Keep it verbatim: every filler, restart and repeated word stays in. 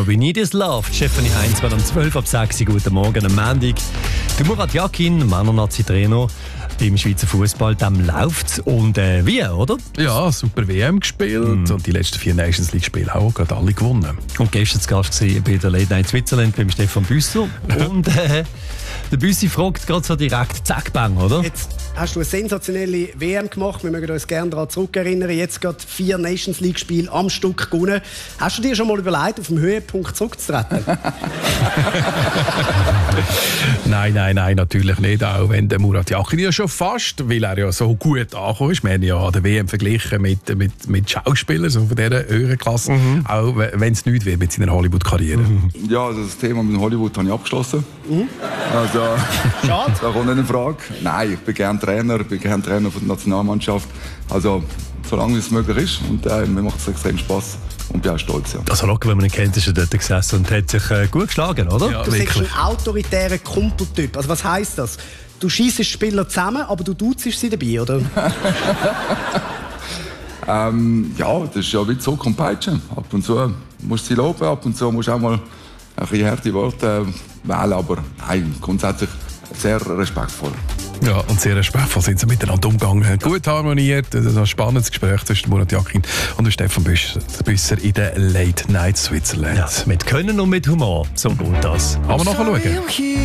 «We Need Is Love». Stefanie Heinz war um zwölf ab sechs Uhr. Guten Morgen am Montag. Der Murat Yakin, Männer-Nazi-Trainer beim Schweizer Fußball, dem läuft's. Und äh, wie, oder? Ja, super W M gespielt mm. und die letzten vier Nations League-Spiele auch gerade alle gewonnen. Und gestern zu Gast war bei der Late Night Switzerland beim Stefan Büsser. Und äh, der Büssi fragt gerade so direkt, zack, bang, oder? Jetzt hast du eine sensationelle W M gemacht. Wir mögen uns gerne daran zurückerinnern. Jetzt gerade vier Nations League-Spiele am Stück gewonnen. Hast du dir schon mal überlegt, auf dem Höhepunkt zurückzutreten? Nein, nein, nein, natürlich nicht. Auch wenn der Murat Yakin ja schon fast, weil er ja so gut angekommen ist. Wir haben ja an der W M verglichen mit, mit, mit Schauspielern so von dieser höheren Klasse. Mhm. Auch wenn es nichts wird mit seiner Hollywood-Karriere. Mhm. Ja, also das Thema mit Hollywood habe ich abgeschlossen. Mhm. Also, schade. Da kommt nicht in Frage. Nein, ich bin gerne Trainer, ich bin gerne Trainer von der Nationalmannschaft. Also, solange es möglich ist. Und äh, mir macht es extrem Spaß. Und bin auch stolz, ja. Also locker, wenn man ihn kennt, ist er dort gesessen und hat sich äh, gut geschlagen, oder? Ja, du bist ein autoritärer Kumpeltyp. Also was heisst das? Du schiessest Spieler zusammen, aber du duzest sie dabei, oder? ähm, ja, das ist ja wie so und Peitsche. Ab und zu musst du sie loben, ab und zu musst du auch mal ein bisschen harte Worte wählen, aber nein, grundsätzlich sehr respektvoll. Ja, und sehr respektvoll sind sie miteinander umgegangen. Gut harmoniert, ein spannendes Gespräch zwischen Murat Yakin und Stefan Büsser in der Late Night Switzerland. Ja, mit Können und mit Humor, so gut das. Aber nachher schauen.